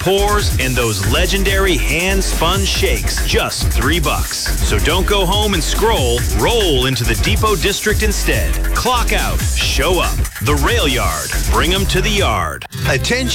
pours, and those legendary hand-spun shakes, just $3. So don't go home and scroll. Roll into the Depot District instead. Clock out. Show up. The Rail Yard. Bring 'em to the yard. Attention.